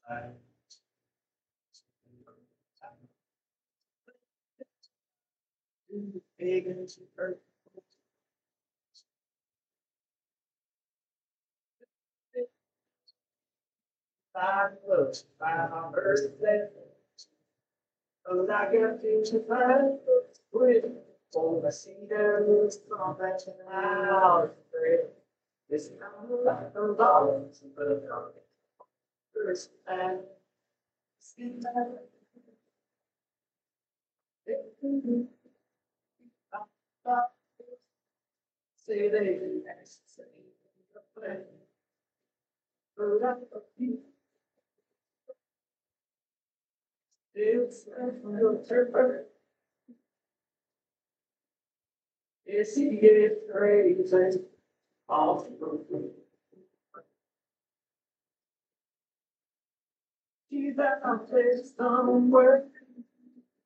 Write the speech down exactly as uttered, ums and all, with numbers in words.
Oh, I get to find with all the cedars from that house. It's not like the dollars, but first and see that say they say it's a Is he get crazy off the She's at my place somewhere.